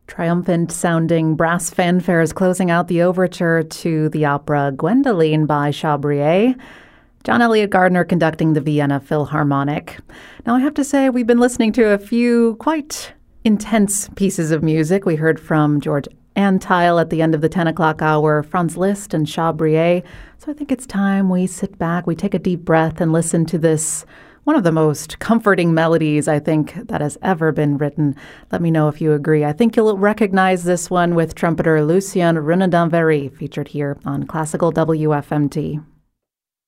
Triumphant sounding brass fanfares closing out the overture to the opera Gwendoline by Chabrier. John Elliott Gardner conducting the Vienna Philharmonic. Now, I have to say, we've been listening to a few quite intense pieces of music. We heard from George Antheil at the end of the 10 o'clock hour, Franz Liszt and Chabrier. So I think it's time we sit back, we take a deep breath and listen to this, one of the most comforting melodies I think that has ever been written. Let me know if you agree. I think you'll recognize this one with trumpeter Lucien Renaudenvary, featured here on Classical WFMT.